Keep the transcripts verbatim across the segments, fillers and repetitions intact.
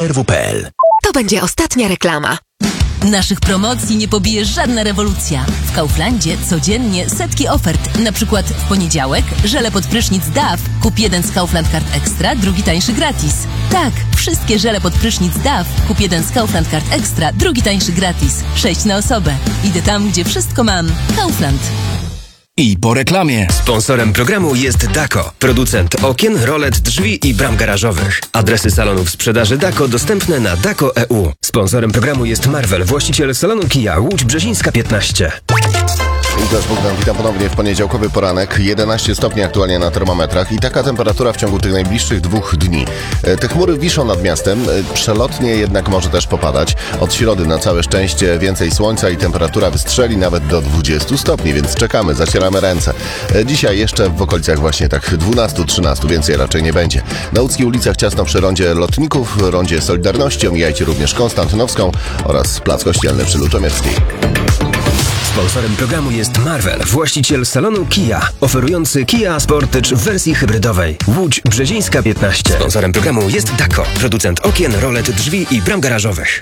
r w kropka p l. To będzie ostatnia reklama. Naszych promocji nie pobije żadna rewolucja. W Kauflandzie codziennie setki ofert. Na przykład w poniedziałek żele pod prysznic D A F. Kup jeden z Kaufland Card Extra, drugi tańszy gratis. Tak, wszystkie żele pod prysznic D A F. Kup jeden z Kaufland Card Extra, drugi tańszy gratis. Sześć na osobę. Idę tam, gdzie wszystko mam. Kaufland. I po reklamie. Sponsorem programu jest Dako, producent okien, rolet, drzwi i bram garażowych. Adresy salonów sprzedaży Dako dostępne na dako kropka e u. Sponsorem programu jest Marvel, właściciel salonu Kia Łódź Brzezińska piętnaście. Łukasz Bogdan, witam ponownie w poniedziałkowy poranek. jedenaście stopni aktualnie na termometrach i taka temperatura w ciągu tych najbliższych dwóch dni. Te chmury wiszą nad miastem, przelotnie jednak może też popadać. Od środy na całe szczęście więcej słońca i temperatura wystrzeli nawet do dwudziestu stopni, więc czekamy, zacieramy ręce. Dzisiaj jeszcze w okolicach właśnie tak dwunastu trzynastu, więcej raczej nie będzie. Na łódzkich ulicach ciasno przy rondzie Lotników, rondzie Solidarności, omijajcie również Konstantynowską oraz Plac Kościelny przy Luczomierskiej. Sponsorem programu jest Marvel, właściciel salonu Kia, oferujący Kia Sportage w wersji hybrydowej. Łódź Brzezińska piętnaście. Sponsorem programu jest Dako, producent okien, rolet, drzwi i bram garażowych.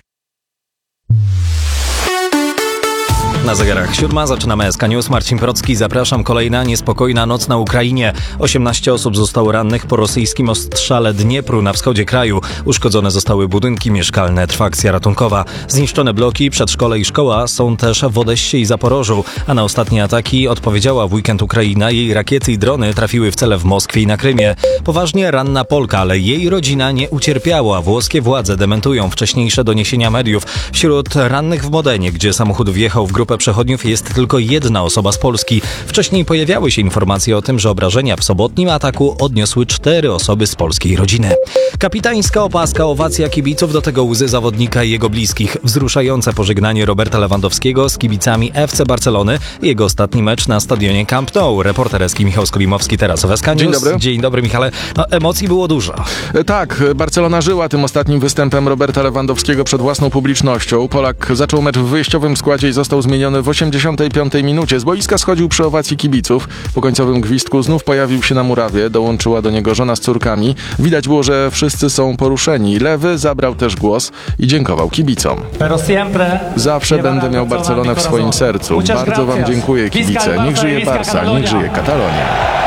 Na zegarach siódma, zaczynamy S K News. Marcin Procki, zapraszam. Kolejna niespokojna noc na Ukrainie. osiemnaście osób zostało rannych po rosyjskim ostrzale Dniepru na wschodzie kraju. Uszkodzone zostały budynki mieszkalne. Trwa akcja ratunkowa. Zniszczone bloki, przedszkole i szkoła są też w Odessie i Zaporożu. A na ostatnie ataki odpowiedziała w weekend Ukraina. Jej rakiety i drony trafiły w cele w Moskwie i na Krymie. Poważnie ranna Polka, ale jej rodzina nie ucierpiała. Włoskie władze dementują wcześniejsze doniesienia mediów. Wśród rannych w Modenie, gdzie samochód wjechał w grupę przechodniów, jest tylko jedna osoba z Polski. Wcześniej pojawiały się informacje o tym, że obrażenia w sobotnim ataku odniosły cztery osoby z polskiej rodziny. Kapitańska opaska, owacja kibiców, do tego łzy zawodnika i jego bliskich. Wzruszające pożegnanie Roberta Lewandowskiego z kibicami F C Barcelony. Jego ostatni mecz na stadionie Camp Nou. Reporterski Michał Skolimowski teraz w S K News. Dzień dobry. Dzień dobry, Michale. No, emocji było dużo. Tak, Barcelona żyła tym ostatnim występem Roberta Lewandowskiego przed własną publicznością. Polak zaczął mecz w wyjściowym składzie i został zmieniony w osiemdziesiątej piątej minucie. Z boiska schodził przy owacji kibiców. Po końcowym gwizdku znów pojawił się na murawie. Dołączyła do niego żona z córkami. Widać było, że wszyscy są poruszeni. Lewy zabrał też głos i dziękował kibicom. Zawsze będę miał Barcelonę w swoim sercu. Bardzo wam dziękuję, kibice. Niech żyje Barca, niech żyje Katalonia.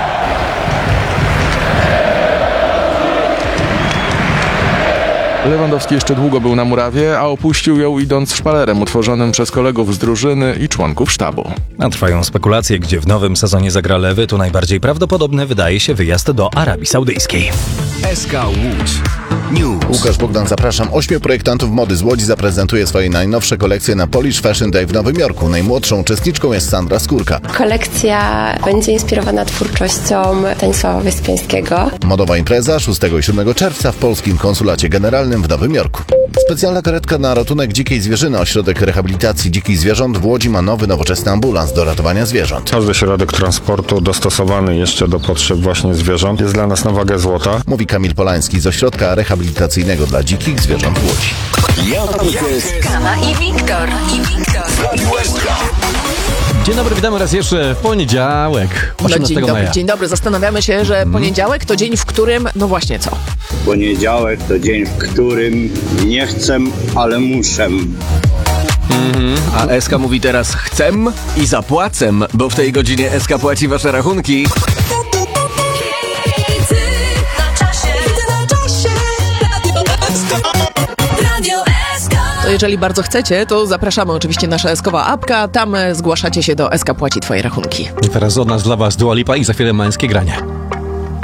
Lewandowski jeszcze długo był na murawie, a opuścił ją idąc szpalerem utworzonym przez kolegów z drużyny i członków sztabu. A trwają spekulacje, gdzie w nowym sezonie zagra Lewy. Tu najbardziej prawdopodobny wydaje się wyjazd do Arabii Saudyjskiej. S K Łódź News. Łukasz Bogdan, zapraszam. Ośmiu projektantów mody z Łodzi zaprezentuje swoje najnowsze kolekcje na Polish Fashion Day w Nowym Jorku. Najmłodszą uczestniczką jest Sandra Skórka. Kolekcja będzie inspirowana twórczością Stanisława Wyspiańskiego. Modowa impreza szóstego i siódmego czerwca w Polskim Konsulacie Generalnym w Nowym Jorku. Specjalna karetka na ratunek dzikiej zwierzyny. Ośrodek rehabilitacji dzikich zwierząt w Łodzi ma nowy, nowoczesny ambulans do ratowania zwierząt. Każdy środek transportu dostosowany jeszcze do potrzeb właśnie zwierząt jest dla nas na wagę złota. Mówi Kamil Polański z Ośrodka Rehabilitacyjnego dla Dzikich Zwierząt w Łodzi. Kama i Wiktor. I Wiktor. Dzień dobry, witamy raz jeszcze w poniedziałek, osiemnastego No, dzień maja. dobry, dzień dobry. Zastanawiamy się, że poniedziałek to dzień, w którym, no właśnie co? Poniedziałek to dzień, w którym nie chcę, ale muszę. Mhm. A S K mówi teraz chcę i zapłacę, bo w tej godzinie S K płaci wasze rachunki. To jeżeli bardzo chcecie, to zapraszamy oczywiście nasza eskowa apka, tam zgłaszacie się do S K Płaci Twoje rachunki. I teraz od nas dla was Dua Lipa i za chwilę męskie granie.